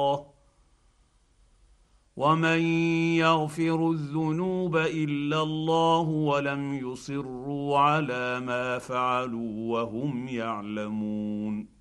ومن يغفر الذنوب الا الله ولم يصروا على ما فعلوا وهم يعلمون.